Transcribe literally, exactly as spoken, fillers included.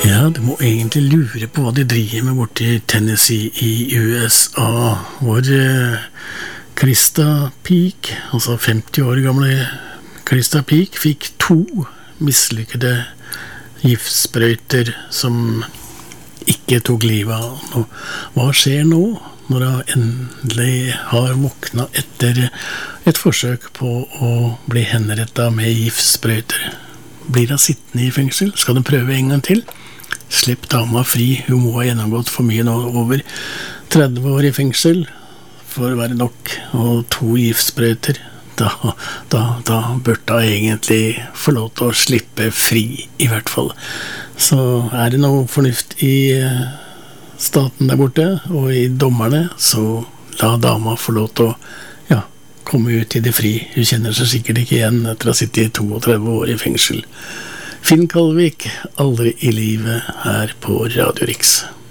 Ja, du må egentlig lure på hva de driver med borte i Tennessee i U S A, hvor eh, Krista Peak, altså femti år gamle Krista Peak, fikk to mislykkede giftsprøyter som ikke tok livet av. Og hva skjer nå, når hun endelig har våknet etter et forsøk på å bli henrettet med giftsprøyter? Blir hun sittende i fengsel? Skal hun prøve en gang til? Slipp dama fri, hun må ha gjennomgått for mye nå, over tretti år i fengsel for å være nok, og to giftsprøyter. Da, da, da burde hun egentlig få lov til å slippe fri, i hvert fall. Så er det noe fornuft i staten der borte, og i dommerne, så la dama få lov til å ja, komme ut i det fri. Hun kjenner seg sikkert ikke igjen etter å ha sittet i trettito år i fengsel. Finn Kalvik, Aldri i livet, her på Radio Riks.